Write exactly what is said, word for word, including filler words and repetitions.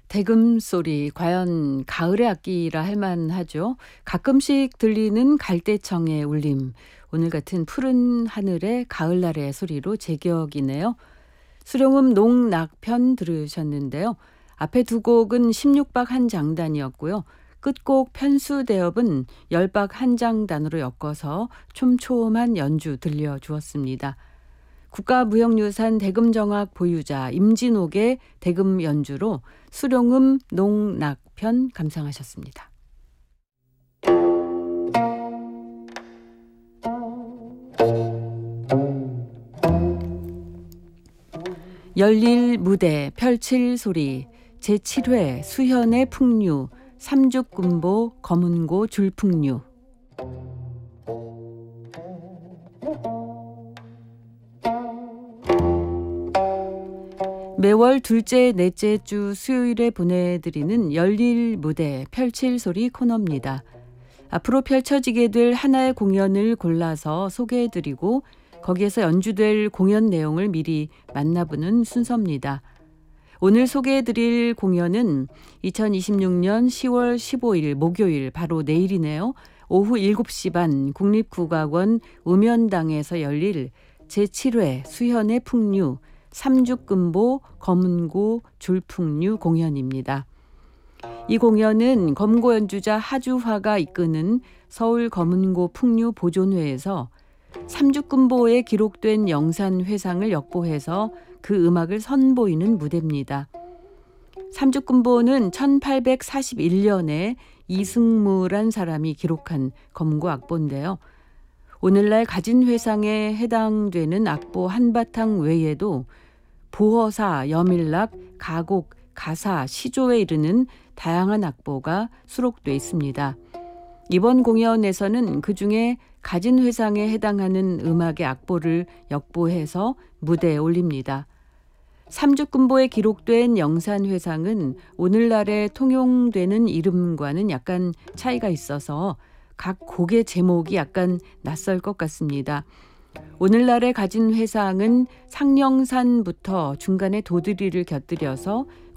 대금 소리, 과연 가을의 악기라 할 만하죠. 가끔씩 들리는 갈대청의 울림, 오늘 같은 푸른 하늘의 가을날의 소리로 제격이네요. 수령음 농낙편 들으셨는데요. 앞에 두 곡은 십육 박 한 장단이었고요. 끝곡 편수대업은 십 박 한 장단으로 엮어서 촘촘한 연주 들려주었습니다. 국가무형유산 대금정악 보유자 임진옥의 대금 연주로 수령음 농낙편 감상하셨습니다. 열릴 무대 펼칠 소리 제칠 회 수현의 풍류 삼죽군보 검은고 줄풍류. 매월 둘째, 넷째 주 수요일에 보내드리는 열릴 무대 펼칠 소리 코너입니다. 앞으로 펼쳐지게 될 하나의 공연을 골라서 소개해드리고 거기에서 연주될 공연 내용을 미리 만나보는 순서입니다. 오늘 소개해드릴 공연은 이천이십육 년 시월 십오일 목요일 바로 내일이네요. 오후 일곱 시 반 국립국악원 음연당에서 열릴 제칠 회 수현의 풍류 삼죽금보 검은고 줄풍류 공연입니다. 이 공연은 검은고 연주자 하주화가 이끄는 서울 검은고 풍류 보존회에서 삼죽금보에 기록된 영산회상을 역보해서 그 음악을 선보이는 무대입니다. 삼죽금보는 천팔백사십일 년에 이승무란 사람이 기록한 검은고 악보인데요. 오늘날 가진 회상에 해당되는 악보 한바탕 외에도 보허사, 여밀락, 가곡, 가사, 시조에 이르는 다양한 악보가 수록돼 있습니다. 이번 공연에서는 그중에 가진 회상에 해당하는 음악의 악보를 역보해서 무대에 올립니다. 삼죽금보에 기록된 영산회상은 오늘날에 통용되는 이름과는 약간 차이가 있어서 각 곡의 제목이 약간 낯설 것 같습니다. 오늘날에 가진 회상은 상령산부터 중간에 도드리를 곁들여서